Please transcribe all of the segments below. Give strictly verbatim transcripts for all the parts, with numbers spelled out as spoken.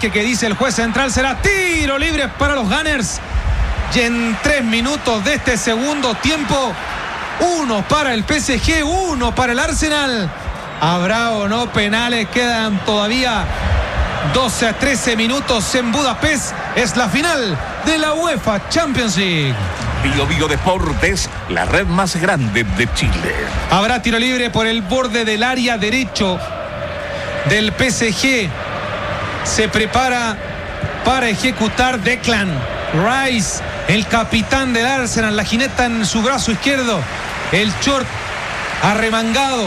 cheque que dice el juez central. Será tiro libre para los Gunners. Y en tres minutos de este segundo tiempo, uno para el P S G, uno para el Arsenal. ¿Habrá o no penales? Quedan todavía doce a trece minutos en Budapest. Es la final de la UEFA Champions League. Bio Bio Deportes, la red más grande de Chile. Habrá tiro libre por el borde del área derecho del P S G. Se prepara para ejecutar Declan Rice, el capitán del Arsenal. La jineta en su brazo izquierdo, el short arremangado.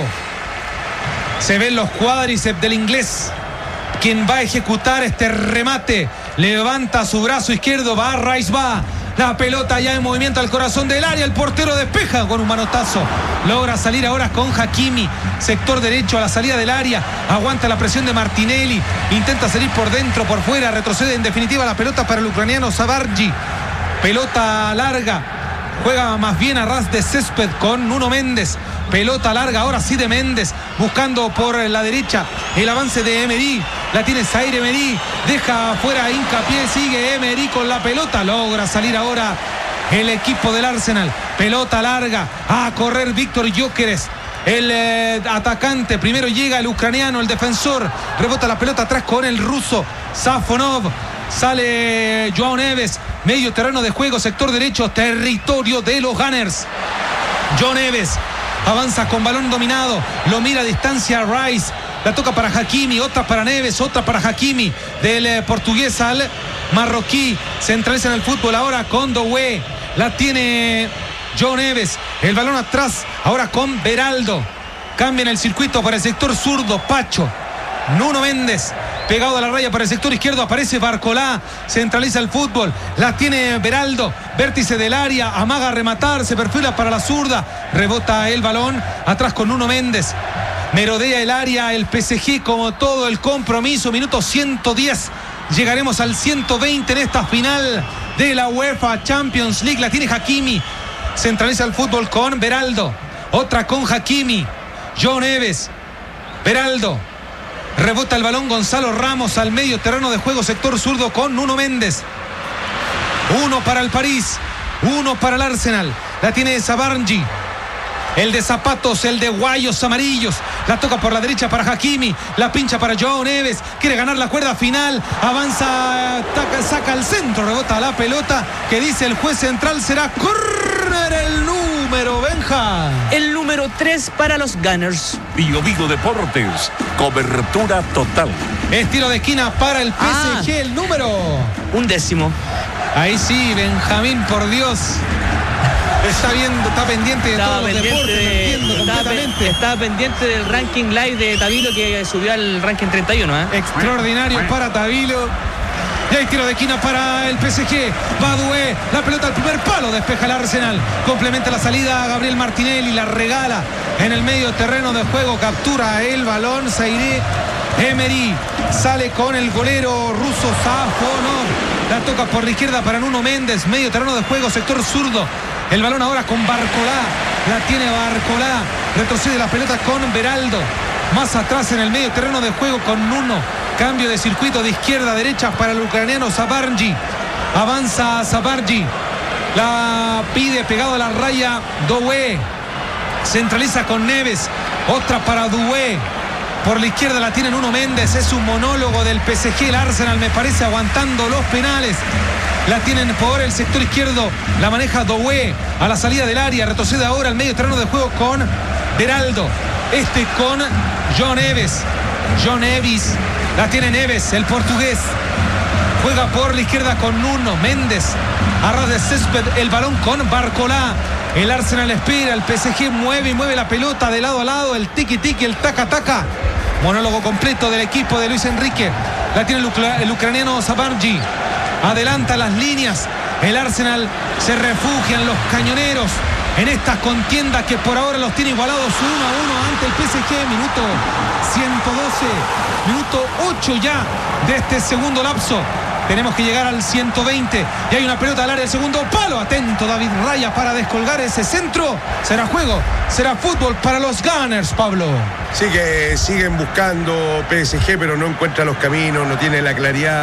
Se ven los cuádriceps del inglés, quien va a ejecutar este remate. Levanta su brazo izquierdo, va, Rice va. La pelota ya en movimiento al corazón del área. El portero despeja con un manotazo. Logra salir ahora con Hakimi. Sector derecho a la salida del área. Aguanta la presión de Martinelli. Intenta salir por dentro, por fuera. Retrocede en definitiva la pelota para el ucraniano Sabargi. Pelota larga. Juega más bien a ras de césped con Nuno Méndez. Pelota larga ahora sí de Méndez. Buscando por la derecha el avance de Emery. La tiene Zaire Emery. Deja fuera Hincapié. Sigue Emery con la pelota. Logra salir ahora el equipo del Arsenal. Pelota larga. A correr Víctor Gyökeres. El eh, atacante. Primero llega el ucraniano, el defensor. Rebota la pelota atrás con el ruso Safonov. Sale Joao Neves. Medio terreno de juego. Sector derecho. Territorio de los Gunners. Joao Neves avanza con balón dominado. Lo mira a distancia Rice. La toca para Hakimi, otra para Neves, otra para Hakimi. Del eh, portugués al marroquí. Centraliza en el fútbol ahora con Doué. La tiene Joao Neves. El balón atrás ahora con Beraldo. Cambia en el circuito para el sector zurdo. Pacho. Nuno Méndez. Pegado a la raya para el sector izquierdo. Aparece Barcolá. Centraliza el fútbol. La tiene Beraldo. Vértice del área. Amaga a rematar. Se perfila para la zurda. Rebota el balón. Atrás con Nuno Méndez. Merodea el área el P S G como todo el compromiso. Minuto ciento diez. Llegaremos al ciento veinte en esta final de la UEFA Champions League. La tiene Hakimi. Centraliza el fútbol con Beraldo. Otra con Hakimi. Joao Neves. Beraldo. Rebota el balón Gonzalo Ramos al medio terreno de juego. Sector zurdo con Nuno Méndez. Uno para el París. Uno para el Arsenal. La tiene Sabargi. El de zapatos, el de guayos amarillos. La toca por la derecha para Hakimi. La pincha para Joao Neves. Quiere ganar la cuerda final. Avanza, taca, saca al centro. Rebota la pelota. Que dice el juez central será córner el número, Benja. El número tres para los Gunners. Bio Bio Deportes, cobertura total. Es tiro de esquina para el P S G, ah, el número. Un décimo. Ahí sí, Benjamín, por Dios. Está viendo, está pendiente de estaba todos los deportes, de, entiendo estaba, completamente. Estaba pendiente del ranking live de Tabilo que subió al ranking treinta y uno. ¿eh? Extraordinario para Tabilo. Y hay tiro de esquina para el P S G. Va Doué, la pelota al primer palo, despeja el Arsenal. Complementa la salida a Gabriel Martinelli, la regala en el medio terreno de juego. Captura el balón Zaire Emery. Sale con el golero ruso Safonov. La toca por la izquierda para Nuno Méndez. Medio terreno de juego, sector zurdo. El balón ahora con Barcolá. La tiene Barcolá. Retrocede la pelota con Beraldo. Más atrás en el medio terreno de juego con Nuno. Cambio de circuito de izquierda a derecha para el ucraniano Sabargi. Avanza Sabargi. La pide pegado a la raya Doué. Centraliza con Neves. Otra para Doué. Por la izquierda la tiene Nuno Méndez. Es un monólogo del P S G. El Arsenal me parece aguantando los penales. La tienen por el sector izquierdo. La maneja Doué a la salida del área. Retrocede ahora al medio terreno de juego con Beraldo. Este con Joao Neves. Joao Neves. La tiene Neves, el portugués. Juega por la izquierda con Nuno Méndez. A ras de césped el balón con Barcolá. El Arsenal espera. El P S G mueve y mueve la pelota de lado a lado. El tiki tiki, el taca taca. Monólogo completo del equipo de Luis Enrique. La tiene el, ucra- el ucraniano Sabargi. Adelanta las líneas. El Arsenal se refugia en los cañoneros en estas contiendas que por ahora los tiene igualados uno a uno ante el P S G. Minuto ciento doce, minuto ocho ya de este segundo lapso. Tenemos que llegar al ciento veinte y hay una pelota al área del segundo palo. Atento David Raya para descolgar ese centro. Será juego, será fútbol para los Gunners, Pablo. Sí, que siguen buscando P S G, pero no encuentra los caminos, no tiene la claridad.